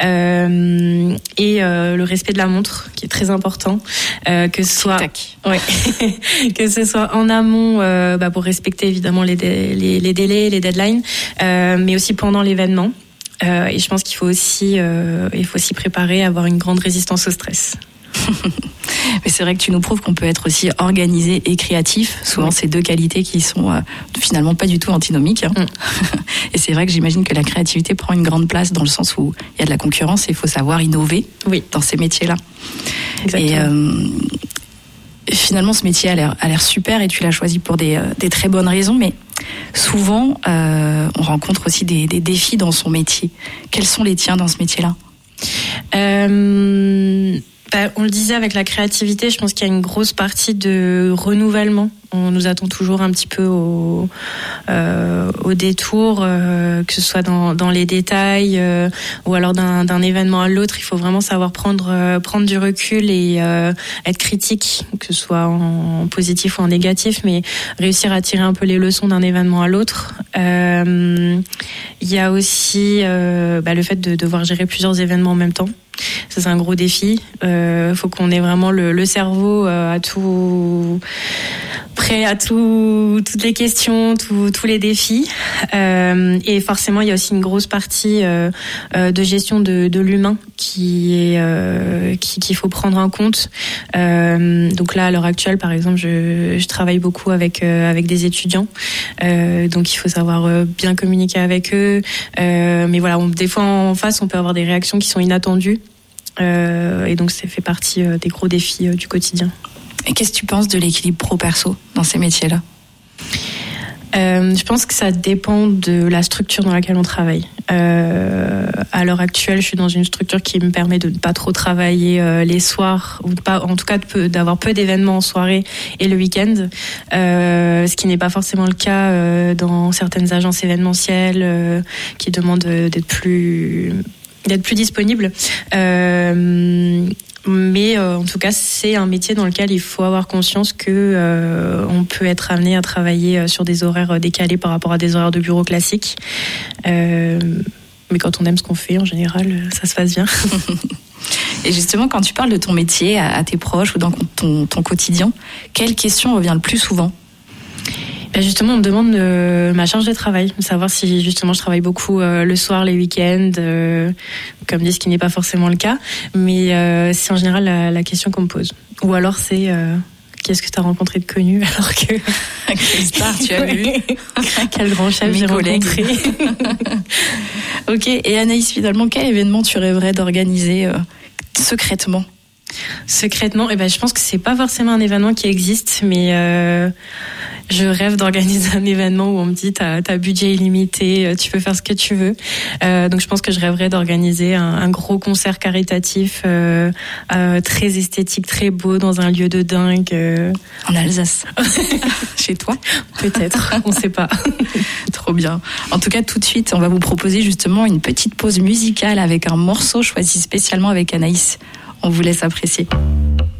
et le respect de la montre qui est très important, que ce soit que ce soit en amont pour respecter évidemment les délais, les deadlines, mais aussi pendant l'événement. Et je pense qu'il faut aussi préparer à avoir une grande résistance au stress. Mais c'est vrai que tu nous prouves qu'on peut être aussi organisé et créatif. Souvent, ces deux qualités qui sont finalement pas du tout antinomiques. Et c'est vrai que j'imagine que la créativité prend une grande place dans le sens où il y a de la concurrence et il faut savoir innover dans ces métiers-là. Exactement. Et finalement, ce métier a l'air super et tu l'as choisi pour des très bonnes raisons. Mais souvent, on rencontre aussi des défis dans son métier. Quels sont les tiens dans ce métier-là ? On le disait avec la créativité, je pense qu'il y a une grosse partie de renouvellement. On nous attend toujours un petit peu au détour, que ce soit dans les détails ou alors d'un événement à l'autre. Il faut vraiment savoir prendre du recul et être critique, que ce soit en positif ou en négatif, mais réussir à tirer un peu les leçons d'un événement à l'autre. Il y a aussi le fait de devoir gérer plusieurs événements en même temps. Ça, c'est un gros défi. Faut qu'on ait vraiment le cerveau à tout prêt à toutes les questions, tous les défis. Et forcément, il y a aussi une grosse partie de gestion de l'humain qu'il faut prendre en compte. Donc là, à l'heure actuelle, par exemple, je travaille beaucoup avec des étudiants. Donc il faut savoir bien communiquer avec eux. Mais voilà, des fois en face, on peut avoir des réactions qui sont inattendues. Et donc ça fait partie des gros défis du quotidien. Et qu'est-ce que tu penses de l'équilibre pro-perso dans ces métiers-là ? Je pense que ça dépend de la structure dans laquelle on travaille. À l'heure actuelle, je suis dans une structure qui me permet de ne pas trop travailler les soirs, ou pas, en tout cas d'avoir peu d'événements en soirée et le week-end, ce qui n'est pas forcément le cas dans certaines agences événementielles qui demandent d'être plus disponible. Mais en tout cas, c'est un métier dans lequel il faut avoir conscience que on peut être amené à travailler sur des horaires décalés par rapport à des horaires de bureau classiques. Mais quand on aime ce qu'on fait, en général, ça se passe bien. Et justement, quand tu parles de ton métier à tes proches ou dans ton quotidien, quelle question revient le plus souvent ? Justement, on me demande ma charge de travail, de savoir si justement je travaille beaucoup le soir, les week-ends, comme dit, ce qui n'est pas forcément le cas, mais c'est en général la question qu'on me pose. Ou alors c'est qu'est-ce que tu as rencontré de connu alors que quelle star tu as vu, quel grand chef j'ai rencontré. Ok, et Anaïs, finalement, quel événement tu rêverais d'organiser secrètement ? Secrètement, je pense que c'est pas forcément un événement qui existe, mais je rêve d'organiser un événement où on me dit t'as budget illimité, tu peux faire ce que tu veux. Donc je pense que je rêverais d'organiser un gros concert caritatif très esthétique, très beau, dans un lieu de dingue. En Alsace. Chez toi ? Peut-être, on sait pas. Trop bien. En tout cas, tout de suite, on va vous proposer justement une petite pause musicale avec un morceau choisi spécialement avec Anaïs. On vous laisse apprécier.